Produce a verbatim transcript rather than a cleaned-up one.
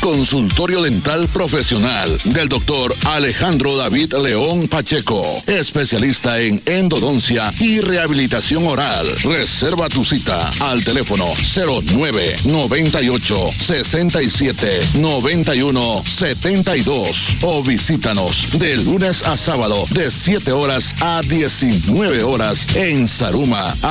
Consultorio dental profesional del doctor Alejandro David León Pacheco, especialista en endodoncia y rehabilitación oral. Reserva tu cita al teléfono cero nueve noventa y ocho sesenta y siete noventa y uno setenta y dos o visítanos de lunes a sábado de siete horas a diecinueve horas en Saruma,